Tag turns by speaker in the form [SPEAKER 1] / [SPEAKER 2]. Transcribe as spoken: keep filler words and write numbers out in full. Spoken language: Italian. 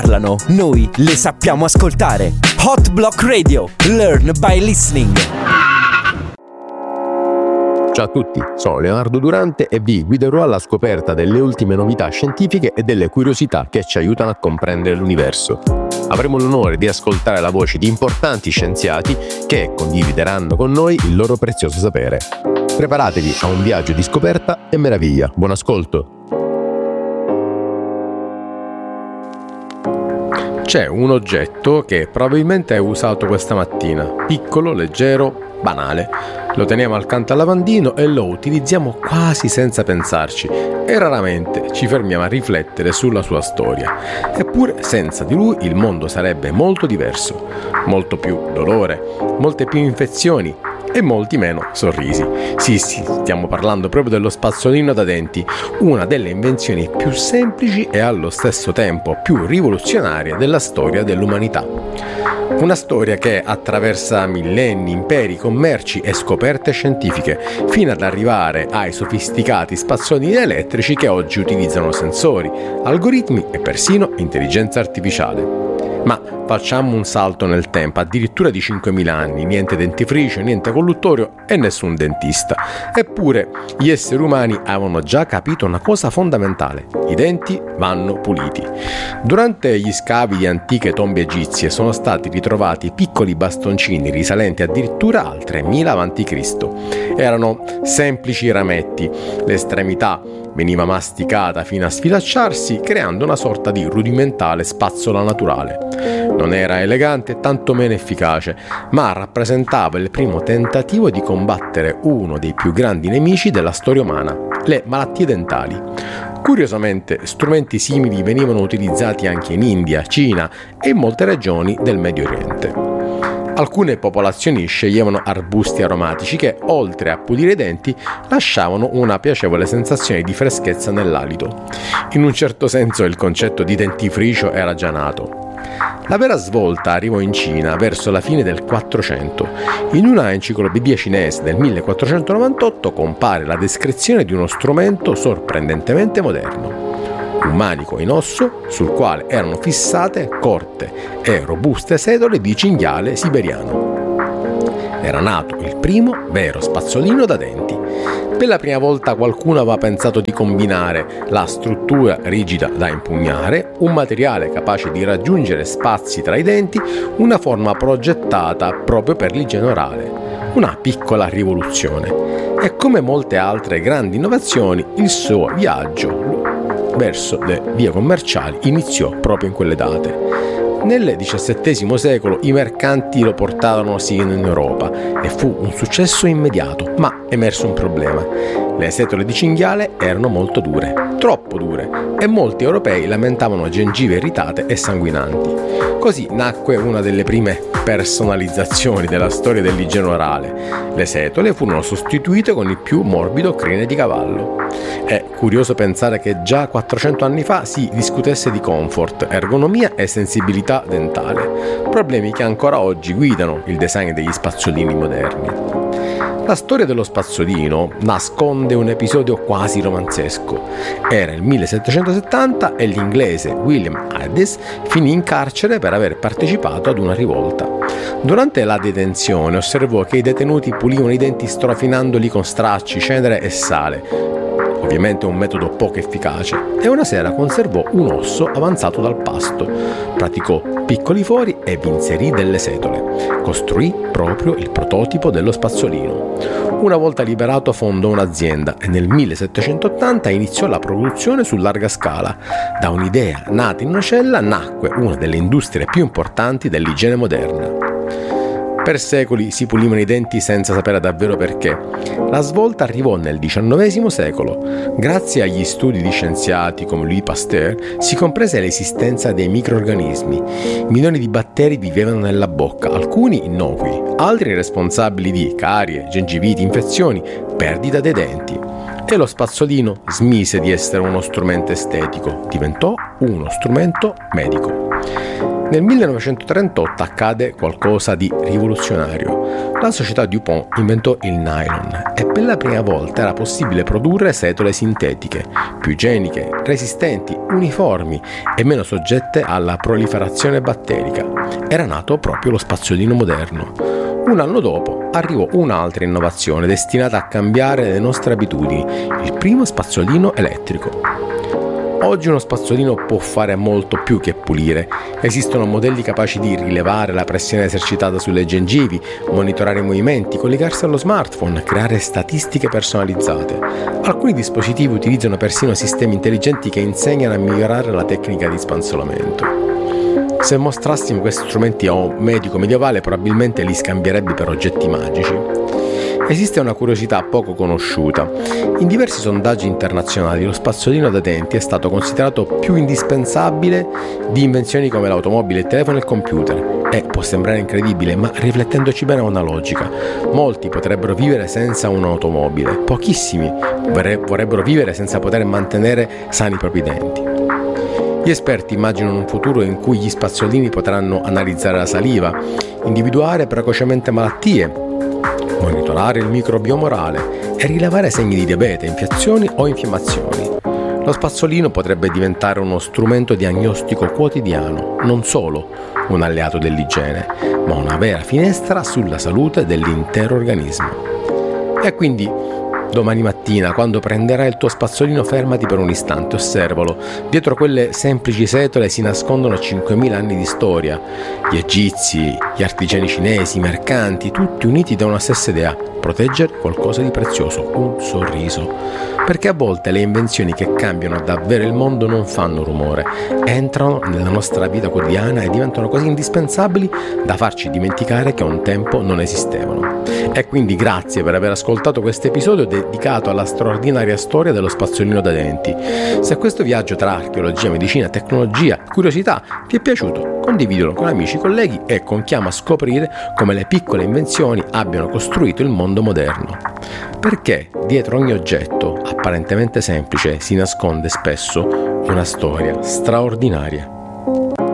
[SPEAKER 1] parlano, noi le sappiamo ascoltare. Hot Block Radio. Learn by listening.
[SPEAKER 2] Ciao a tutti, sono Leonardo Durante e vi guiderò alla scoperta delle ultime novità scientifiche e delle curiosità che ci aiutano a comprendere l'universo. Avremo l'onore di ascoltare la voce di importanti scienziati che condivideranno con noi il loro prezioso sapere. Preparatevi a un viaggio di scoperta e meraviglia. Buon ascolto! C'è un oggetto che probabilmente hai usato questa mattina, piccolo, leggero, banale. Lo teniamo accanto al lavandino e lo utilizziamo quasi senza pensarci e raramente ci fermiamo a riflettere sulla sua storia. Eppure senza di lui il mondo sarebbe molto diverso, molto più dolore, molte più infezioni e molti meno sorrisi. Sì, sì, stiamo parlando proprio dello spazzolino da denti, una delle invenzioni più semplici e allo stesso tempo più rivoluzionarie della storia dell'umanità. Una storia che attraversa millenni, imperi, commerci e scoperte scientifiche, fino ad arrivare ai sofisticati spazzolini elettrici che oggi utilizzano sensori, algoritmi e persino intelligenza artificiale. Ma facciamo un salto nel tempo, addirittura di cinquemila anni, niente dentifricio, niente colluttorio e nessun dentista. Eppure gli esseri umani avevano già capito una cosa fondamentale: i denti vanno puliti. Durante gli scavi di antiche tombe egizie sono stati ritrovati piccoli bastoncini risalenti addirittura al tremila avanti Cristo Erano semplici rametti, l'estremità veniva masticata fino a sfilacciarsi, creando una sorta di rudimentale spazzola naturale. Non era elegante e tantomeno efficace, ma rappresentava il primo tentativo di combattere uno dei più grandi nemici della storia umana, le malattie dentali. Curiosamente, strumenti simili venivano utilizzati anche in India, Cina e in molte regioni del Medio Oriente. Alcune popolazioni sceglievano arbusti aromatici che, oltre a pulire i denti, lasciavano una piacevole sensazione di freschezza nell'alito. In un certo senso il concetto di dentifricio era già nato. La vera svolta arrivò in Cina verso la fine del Quattrocento. In una enciclopedia cinese del millequattrocentonovantotto compare la descrizione di uno strumento sorprendentemente moderno. Un manico in osso sul quale erano fissate corte e robuste setole di cinghiale siberiano. Era nato il primo vero spazzolino da denti. Per la prima volta qualcuno aveva pensato di combinare la struttura rigida da impugnare, un materiale capace di raggiungere spazi tra i denti, una forma progettata proprio per l'igiene orale. Una piccola rivoluzione. E come molte altre grandi innovazioni, il suo viaggio verso le vie commerciali iniziò proprio in quelle date. Nel diciassettesimo secolo i mercanti lo portarono sino in Europa e fu un successo immediato, ma emerse un problema. Le setole di cinghiale erano molto dure, troppo dure, e molti europei lamentavano gengive irritate e sanguinanti. Così nacque una delle prime personalizzazioni della storia dell'igiene orale. Le setole furono sostituite con il più morbido crine di cavallo. È curioso pensare che già quattrocento anni fa si discutesse di comfort, ergonomia e sensibilità dentale, problemi che ancora oggi guidano il design degli spazzolini moderni. La storia dello spazzolino nasconde un episodio quasi romanzesco. Era il millesettecentosettanta e l'inglese William Addis finì in carcere per aver partecipato ad una rivolta. Durante la detenzione osservò che i detenuti pulivano i denti strofinandoli con stracci, cenere e sale. Ovviamente un metodo poco efficace, e una sera conservò un osso avanzato dal pasto, praticò piccoli fori e vi inserì delle setole. Costruì proprio il prototipo dello spazzolino. Una volta liberato fondò un'azienda e nel millesettecentottanta iniziò la produzione su larga scala. Da un'idea nata in una cella nacque una delle industrie più importanti dell'igiene moderna. Per secoli si pulivano i denti senza sapere davvero perché. La svolta arrivò nel diciannovesimo secolo. Grazie agli studi di scienziati come Louis Pasteur si comprese l'esistenza dei microrganismi. Milioni di batteri vivevano nella bocca, alcuni innocui, altri responsabili di carie, gengiviti, infezioni, perdita dei denti. E lo spazzolino smise di essere uno strumento estetico, diventò uno strumento medico. Nel millenovecentotrentotto accade qualcosa di rivoluzionario. La società DuPont inventò il nylon e per la prima volta era possibile produrre setole sintetiche, più igieniche, resistenti, uniformi e meno soggette alla proliferazione batterica. Era nato proprio lo spazzolino moderno. Un anno dopo arrivò un'altra innovazione destinata a cambiare le nostre abitudini, il primo spazzolino elettrico. Oggi uno spazzolino può fare molto più che pulire. Esistono modelli capaci di rilevare la pressione esercitata sulle gengivi, monitorare i movimenti, collegarsi allo smartphone, creare statistiche personalizzate. Alcuni dispositivi utilizzano persino sistemi intelligenti che insegnano a migliorare la tecnica di spanzolamento. Se mostrassimo questi strumenti a un medico medievale, probabilmente li scambierebbe per oggetti magici. Esiste una curiosità poco conosciuta. In diversi sondaggi internazionali lo spazzolino da denti è stato considerato più indispensabile di invenzioni come l'automobile, il telefono e il computer. E può sembrare incredibile, ma riflettendoci bene ha una logica. Molti potrebbero vivere senza un'automobile, pochissimi vorrebbero vivere senza poter mantenere sani i propri denti. Gli esperti immaginano un futuro in cui gli spazzolini potranno analizzare la saliva, individuare precocemente malattie, monitorare il microbioma orale e rilevare segni di diabete, infiazioni o infiammazioni. Lo spazzolino potrebbe diventare uno strumento diagnostico quotidiano, non solo un alleato dell'igiene, ma una vera finestra sulla salute dell'intero organismo. E quindi domani mattina, quando prenderai il tuo spazzolino, fermati per un istante, osservalo. Dietro quelle semplici setole si nascondono cinquemila anni di storia. Gli egizi, gli artigiani cinesi, i mercanti, tutti uniti da una stessa idea: proteggere qualcosa di prezioso, un sorriso. Perché a volte le invenzioni che cambiano davvero il mondo non fanno rumore, entrano nella nostra vita quotidiana e diventano così indispensabili da farci dimenticare che un tempo non esistevano. E quindi grazie per aver ascoltato questo episodio dedicato alla straordinaria storia dello spazzolino da denti. Se questo viaggio tra archeologia, medicina, tecnologia, curiosità ti è piaciuto, condividilo con amici, colleghi e con chi ama scoprire come le piccole invenzioni abbiano costruito il mondo moderno. Perché dietro ogni oggetto apparentemente semplice si nasconde spesso una storia straordinaria.